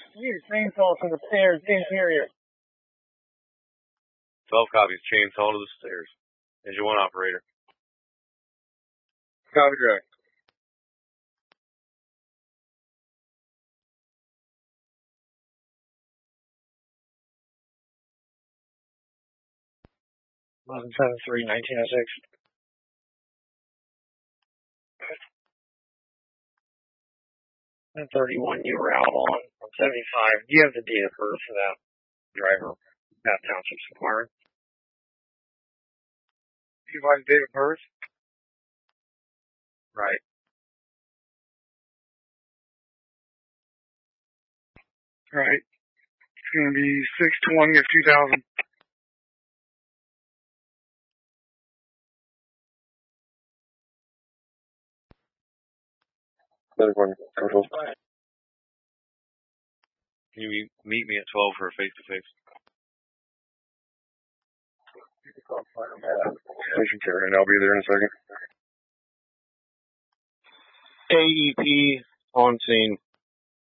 You need a chainsaw to the stairs interior. 12 copies. Chainsaw to the stairs. Engine 1 operator. Copy, Jack. $11.73, 1906. And 31 you were out on 75. Do you have the date of birth for that driver? Bath Township Squire. You find date of birth? Right. Right. It's going to be 6/20 of 2000. Control. Can you meet me at 12 for a face-to-face? Station carrier, and I'll be there in a second. AEP on scene.